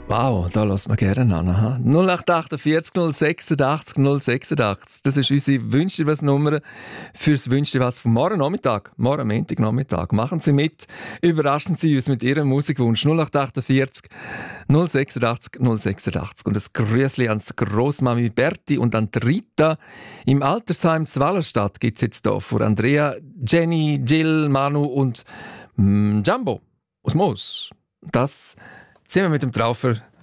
Wow, da lässt man gerne an. Aha. 0848 086 086. Das ist unsere Wünsche was Nummer fürs Wünsche was von morgen Nachmittag. Morgen Montag Nachmittag. Machen Sie mit. Überraschen Sie uns mit Ihrem Musikwunsch. 0848 086 086. Und das Grüßli an die Grossmami Berti und an die Rita. Im Altersheim Zwallerstadt gibt es jetzt hier für Andrea, Jenny, Jill, Manu und Jumbo aus Moos. Das sind wir mit dem Traufer